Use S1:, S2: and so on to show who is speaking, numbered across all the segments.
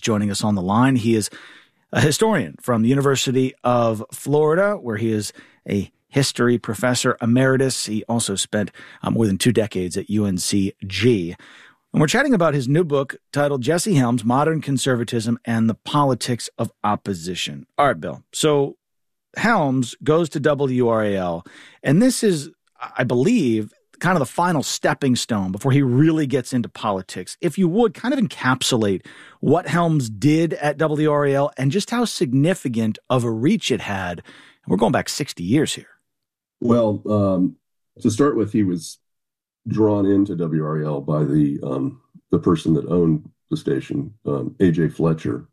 S1: joining us on the line. He is a historian from the University of Florida, where he is a history professor emeritus. He also spent more than 2 decades at UNCG. And we're chatting about his new book titled Jesse Helms, Modern Conservatism and the Politics of Opposition. All right, Bill. So Helms goes to WRAL, and this is, I believe, kind of the final stepping stone before he really gets into politics. If you would, kind of encapsulate what Helms did at WRAL and just how significant of a reach it had. We're going back 60 years here.
S2: Well, to start with, he was drawn into WRAL by the person that owned the station, A.J. Fletcher.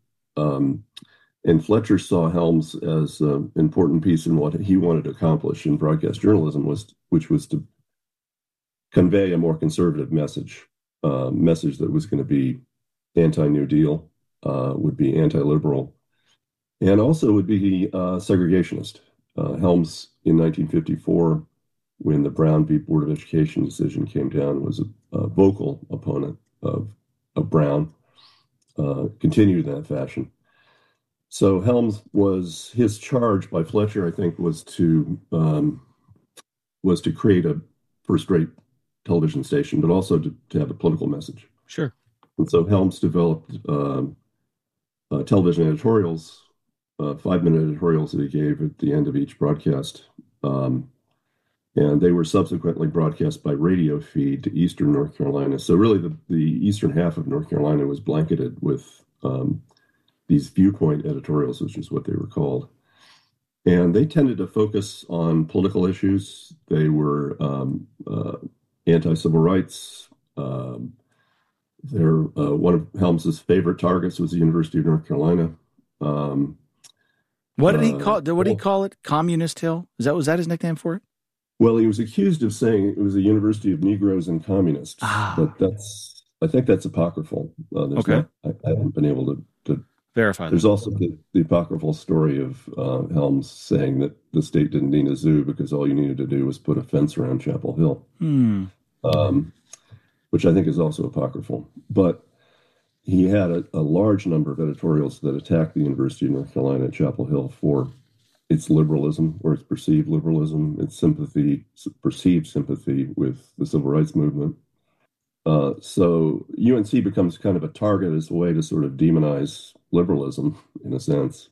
S2: And Fletcher saw Helms as an important piece in what he wanted to accomplish in broadcast journalism, which was to convey a more conservative message that was going to be anti-New Deal, would be anti-liberal, and also would be segregationist. Helms, in 1954, when the Brown v. Board of Education decision came down, was a vocal opponent of Brown, continued in that fashion. So Helms his charge by Fletcher, I think, was to create a first-rate television station, but also to have a political message.
S1: Sure.
S2: And so Helms developed television editorials, 5-minute editorials that he gave at the end of each broadcast. And they were subsequently broadcast by radio feed to Eastern North Carolina. So really the eastern half of North Carolina was blanketed with these viewpoint editorials, which is what they were called. And they tended to focus on political issues. They were anti-civil rights. One of Helms's favorite targets was the University of North Carolina.
S1: What did he call it? Communist Hill? Was that his nickname for it?
S2: Well, he was accused of saying it was a University of Negroes and Communists, but I think that's apocryphal. Okay. I haven't been able to
S1: verify.
S2: There's also the apocryphal story of Helms saying that the state didn't need a zoo because all you needed to do was put a fence around Chapel Hill, which I think is also apocryphal. But he had a large number of editorials that attacked the University of North Carolina at Chapel Hill for its liberalism, or its perceived liberalism, its perceived sympathy with the civil rights movement. So UNC becomes kind of a target as a way to sort of demonize liberalism, in a sense.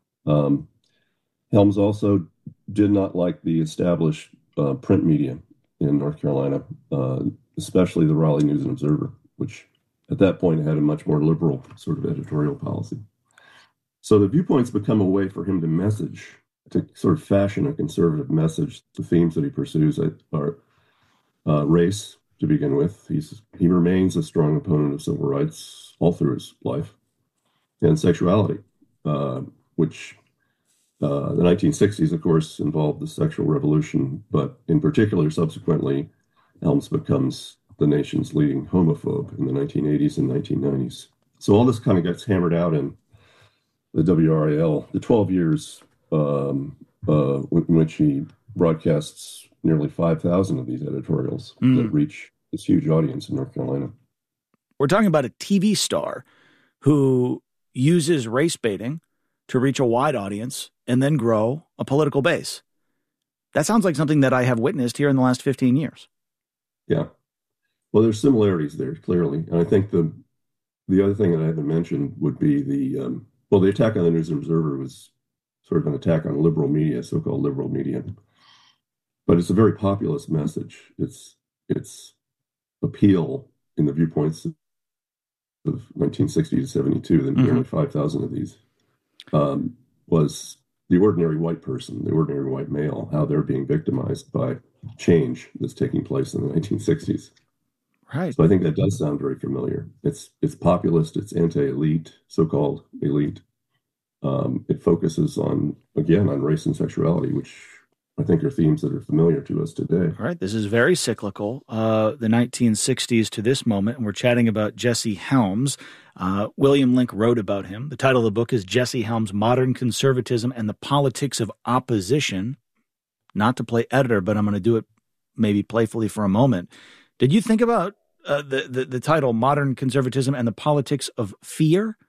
S2: Helms also did not like the established print media in North Carolina, especially the Raleigh News and Observer, which at that point had a much more liberal sort of editorial policy. So the viewpoints become a way for him to sort of fashion a conservative message. The themes that he pursues are race, to begin with. He remains a strong opponent of civil rights all through his life, and sexuality, which the 1960s, of course, involved the sexual revolution, but in particular, subsequently, Helms becomes the nation's leading homophobe in the 1980s and 1990s. So all this kind of gets hammered out in the WRAL, the 12 years in which he broadcasts nearly 5,000 of these editorials that reach this huge audience in North Carolina.
S1: We're talking about a TV star who uses race baiting to reach a wide audience and then grow a political base. That sounds like something that I have witnessed here in the last 15 years.
S2: Yeah. Well, there's similarities there, clearly. And I think the other thing that I haven't mentioned would be the attack on the News and Observer was sort of an attack on liberal media, so-called liberal media. But it's a very populist message. Its appeal in the viewpoints of 1960 to 72, the nearly 5,000 of these, was the ordinary white person, the ordinary white male, how they're being victimized by change that's taking place in the 1960s.
S1: Right.
S2: So I think that does sound very familiar. It's populist, it's anti-elite, so-called elite. It focuses on race and sexuality, which I think are themes that are familiar to us today.
S1: All right. This is very cyclical, the 1960s to this moment, and we're chatting about Jesse Helms. William Link wrote about him. The title of the book is Jesse Helms, Modern Conservatism and the Politics of Opposition. Not to play editor, but I'm going to do it maybe playfully for a moment. Did you think about the title, Modern Conservatism and the Politics of Fear?